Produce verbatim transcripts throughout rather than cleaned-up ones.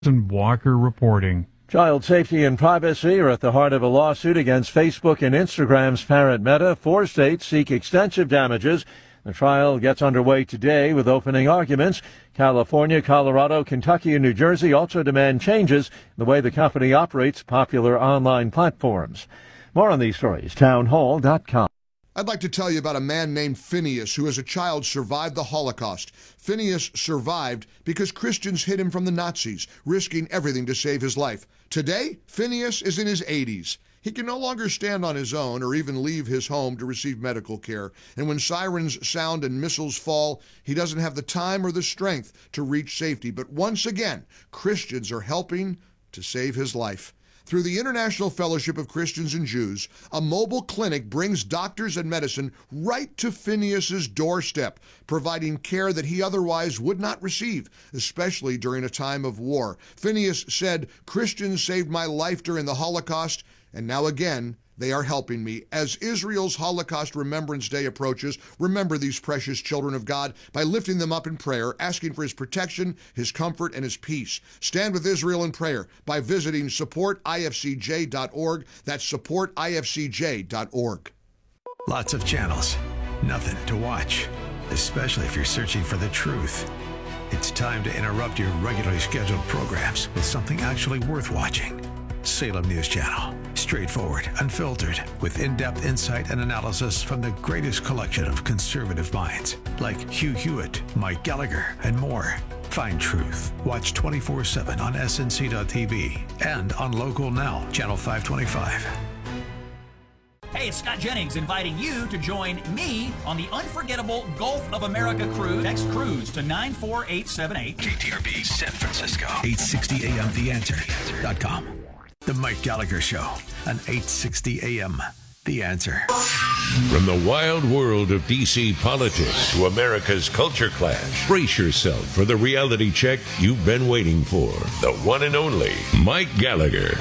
Walker reporting. Child safety and privacy are at the heart of a lawsuit against Facebook and Instagram's parent Meta. Four states seek extensive damages. The trial gets underway today with opening arguments. California, Colorado, Kentucky, and New Jersey also demand changes in the way the company operates popular online platforms. More on these stories, townhall dot com. I'd like to tell you about a man named Phineas who as a child survived the Holocaust. Phineas survived because Christians hid him from the Nazis, risking everything to save his life. Today, Phineas is in his eighties. He can no longer stand on his own or even leave his home to receive medical care. And when sirens sound and missiles fall, he doesn't have the time or the strength to reach safety. But once again, Christians are helping to save his life. Through the International Fellowship of Christians and Jews, a mobile clinic brings doctors and medicine right to Phineas's doorstep, providing care that he otherwise would not receive, especially during a time of war. Phineas said, "Christians saved my life during the Holocaust, and now again, they are helping me." As Israel's Holocaust Remembrance Day approaches, remember these precious children of God by lifting them up in prayer, asking for his protection, his comfort, and his peace. Stand with Israel in prayer by visiting support I F C J dot org. That's support I F C J dot org. Lots of channels, nothing to watch, especially if you're searching for the truth. It's time to interrupt your regularly scheduled programs with something actually worth watching. Salem News Channel. Straightforward, unfiltered, with in-depth insight and analysis from the greatest collection of conservative minds, like Hugh Hewitt, Mike Gallagher, and more. Find truth. Watch twenty-four seven on S N C dot T V and on Local Now, Channel five twenty-five. Hey, it's Scott Jennings inviting you to join me on the unforgettable Gulf of America cruise. Text cruise to nine four eight seven eight. K T R B San Francisco. eight sixty A M The Answer dot com. The Mike Gallagher Show on eight sixty A M The Answer. From the wild world of D C politics to America's culture clash, brace yourself for the reality check you've been waiting for. The one and only Mike Gallagher.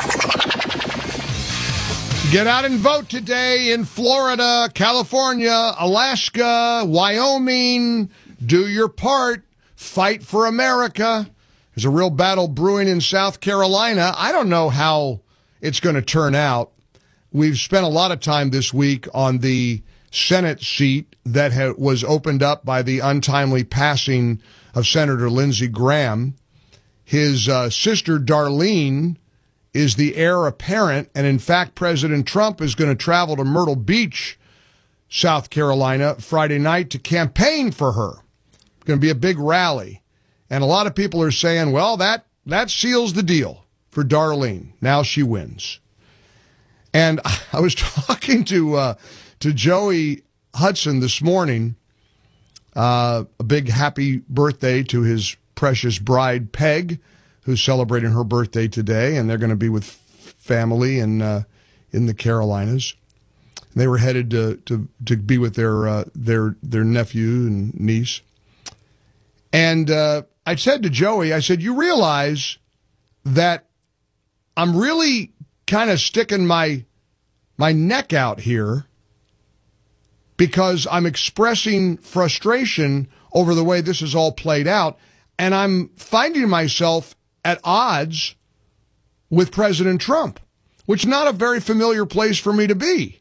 Get out and vote today in Florida, California, Alaska, Wyoming. Do your part. Fight for America. There's a real battle brewing in South Carolina. I don't know how it's going to turn out. We've spent a lot of time this week on the Senate seat that ha- was opened up by the untimely passing of Senator Lindsey Graham. His uh, sister, Darlene, is the heir apparent, and in fact, President Trump is going to travel to Myrtle Beach, South Carolina, Friday night to campaign for her. It's going to be a big rally. And a lot of people are saying, well, that, that seals the deal for Darlene. Now she wins. And I was talking to uh, to Joey Hudson this morning. Uh, a big happy birthday to his precious bride, Peg, who's celebrating her birthday today. And they're going to be with family in, uh, in the Carolinas. They were headed to, to, to be with their, uh, their, their nephew and niece. And uh, I said to Joey, I said, you realize that I'm really kind of sticking my my neck out here because I'm expressing frustration over the way this is all played out, and I'm finding myself at odds with President Trump, which is not a very familiar place for me to be.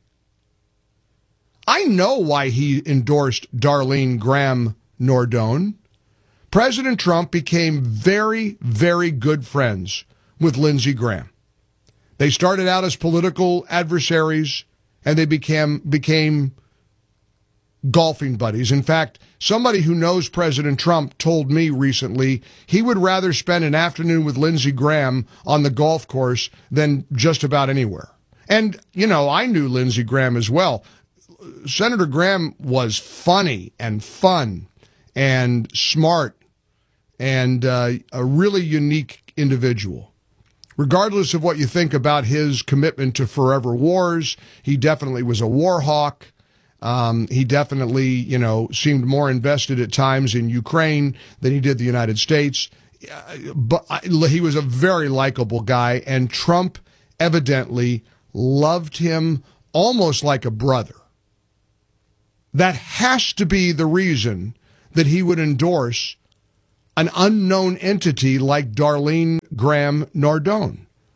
I know why he endorsed Darlene Graham Nordone. President Trump became very, very good friends with Lindsey Graham. They started out as political adversaries, and they became became golfing buddies. In fact, somebody who knows President Trump told me recently he would rather spend an afternoon with Lindsey Graham on the golf course than just about anywhere. And, you know, I knew Lindsey Graham as well. Senator Graham was funny and fun and smart and uh, a really unique individual. Regardless of what you think about his commitment to forever wars, he definitely was a war hawk. Um, he definitely, you know, seemed more invested at times in Ukraine than he did the United States. Uh, but I, he was a very likable guy, and Trump evidently loved him almost like a brother. That has to be the reason that he would endorse an unknown entity like Darlene Graham Nardone.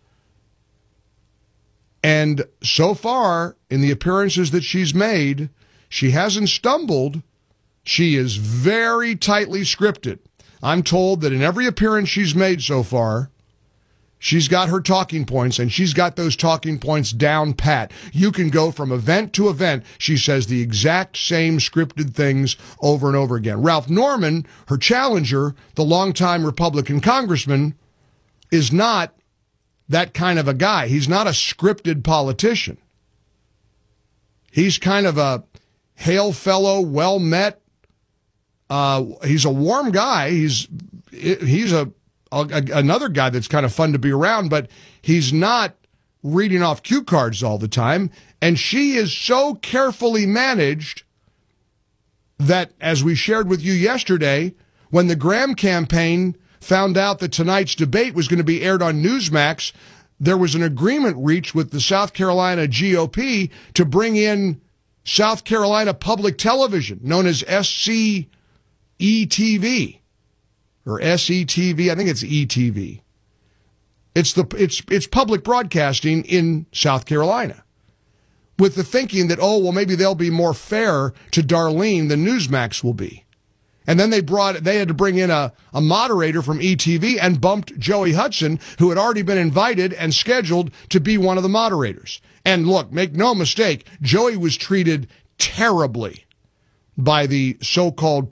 And so far, in the appearances that she's made, she hasn't stumbled. She is very tightly scripted. I'm told that in every appearance she's made so far, she's got her talking points, and she's got those talking points down pat. You can go from event to event. She says the exact same scripted things over and over again. Ralph Norman, her challenger, the longtime Republican congressman, is not that kind of a guy. He's not a scripted politician. He's kind of a hail fellow, well met. Uh, he's a warm guy. He's he's a, a another guy that's kind of fun to be around, but he's not reading off cue cards all the time. And she is so carefully managed that, as we shared with you yesterday, when the Graham campaign found out that tonight's debate was going to be aired on Newsmax, there was an agreement reached with the South Carolina G O P to bring in South Carolina Public Television, known as S C E T V, or S E T V. I think it's E T V. It's the it's it's public broadcasting in South Carolina, with the thinking that, oh, well, maybe they'll be more fair to Darlene than Newsmax will be. And then they brought they had to bring in a, a moderator from E T V and bumped Joey Hudson, who had already been invited and scheduled to be one of the moderators. And look, make no mistake, Joey was treated terribly by the so-called